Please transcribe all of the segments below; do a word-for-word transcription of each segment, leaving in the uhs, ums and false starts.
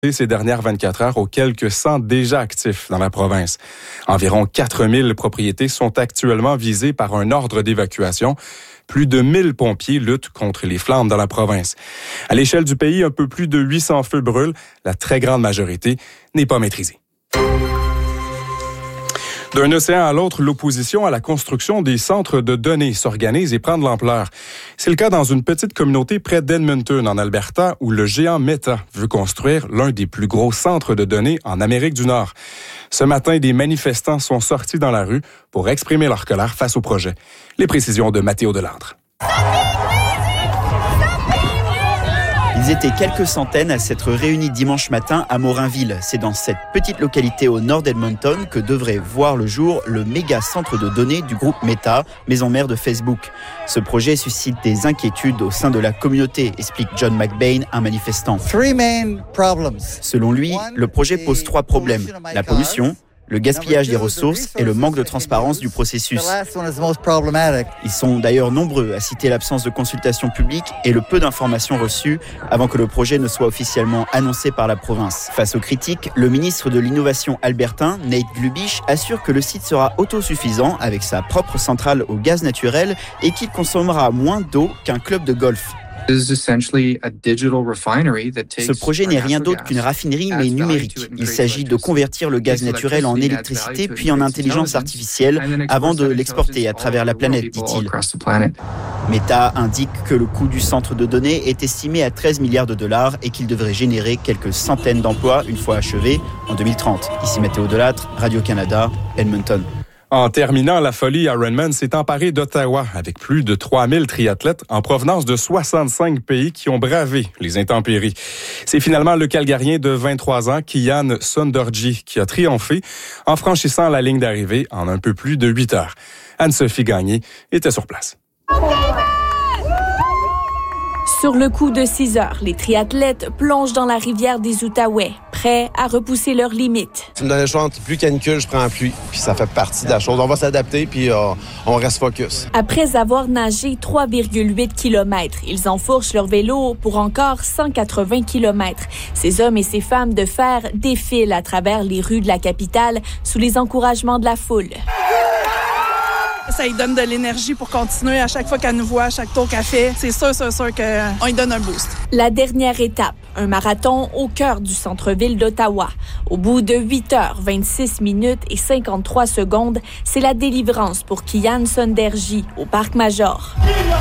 ces dernières vingt-quatre heures aux quelques cent déjà actifs dans la province. Environ quatre mille propriétés sont actuellement visées par un ordre d'évacuation. Plus de mille pompiers luttent contre les flammes dans la province. À l'échelle du pays, un peu plus de huit cents feux brûlent. La très grande majorité n'est pas maîtrisée. D'un océan à l'autre, l'opposition à la construction des centres de données s'organise et prend de l'ampleur. C'est le cas dans une petite communauté près d'Edmonton, en Alberta, où le géant Meta veut construire l'un des plus gros centres de données en Amérique du Nord. Ce matin, des manifestants sont sortis dans la rue pour exprimer leur colère face au projet. Les précisions de Mathéo Delandre. Ils étaient quelques centaines à s'être réunis dimanche matin à Morinville. C'est dans cette petite localité au nord d'Edmonton que devrait voir le jour le méga centre de données du groupe Meta, maison mère de Facebook. Ce projet suscite des inquiétudes au sein de la communauté, explique John McBain, un manifestant. Selon lui, le projet pose trois problèmes. La pollution, le gaspillage des ressources et le manque de transparence du processus. Ils sont d'ailleurs nombreux à citer l'absence de consultation publique et le peu d'informations reçues avant que le projet ne soit officiellement annoncé par la province. Face aux critiques, le ministre de l'Innovation albertain, Nate Glubish, assure que le site sera autosuffisant avec sa propre centrale au gaz naturel et qu'il consommera moins d'eau qu'un club de golf. Ce projet n'est rien d'autre qu'une raffinerie, mais numérique. Il s'agit de convertir le gaz naturel en électricité, puis en intelligence artificielle, avant de l'exporter à travers la planète, dit-il. Meta indique que le coût du centre de données est estimé à treize milliards de dollars et qu'il devrait générer quelques centaines d'emplois une fois achevé en deux mille trente. Ici Mathéo Delattre, Radio-Canada, Edmonton. En terminant, la folie Ironman s'est emparée d'Ottawa avec plus de trois mille triathlètes en provenance de soixante-cinq pays qui ont bravé les intempéries. C'est finalement le Calgarien de vingt-trois ans, Kiyan Sundarji, qui a triomphé en franchissant la ligne d'arrivée en un peu plus de huit heures. Anne-Sophie Gagné était sur place. Sur le coup de six heures, les triathlètes plongent dans la rivière des Outaouais, prêts à repousser leurs limites. Tu me donnes le choix entre pluie canicule, je prends la pluie. Puis ça fait partie de la chose. On va s'adapter, puis euh, on reste focus. Après avoir nagé trois virgule huit kilomètres, ils enfourchent leur vélo pour encore cent quatre-vingts kilomètres. Ces hommes et ces femmes de fer défilent à travers les rues de la capitale sous les encouragements de la foule. Ça lui donne de l'énergie pour continuer à chaque fois qu'elle nous voit, à chaque tour qu'elle fait. C'est sûr, sûr, sûr qu'on lui donne un boost. La dernière étape, un marathon au cœur du centre-ville d'Ottawa. Au bout de huit heures, vingt-six minutes et cinquante-trois secondes, c'est la délivrance pour Kiyan Sundarji au Parc Major.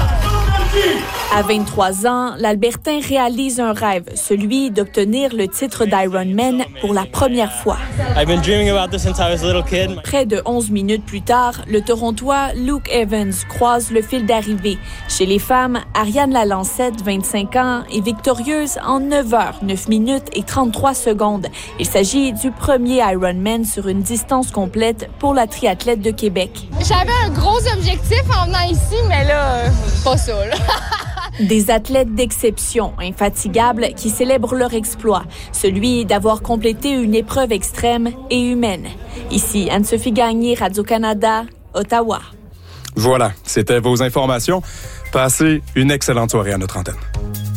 À vingt-trois ans, l'Albertain réalise un rêve, celui d'obtenir le titre d'Ironman pour la première fois. I've been dreaming about this since I was a little kid. Près de onze minutes plus tard, le Torontois Luke Evans croise le fil d'arrivée. Chez les femmes, Ariane Lalancette, vingt-cinq ans, est victorieuse en neuf heures, neuf minutes et trente-trois secondes. Il s'agit du premier Ironman sur une distance complète pour la triathlète de Québec. J'avais un gros objectif en venant ici, mais là, euh, pas ça, là. Des athlètes d'exception, infatigables, qui célèbrent leur exploit, celui d'avoir complété une épreuve extrême et humaine. Ici, Anne-Sophie Gagné, Radio-Canada, Ottawa. Voilà, c'était vos informations. Passez une excellente soirée à notre antenne.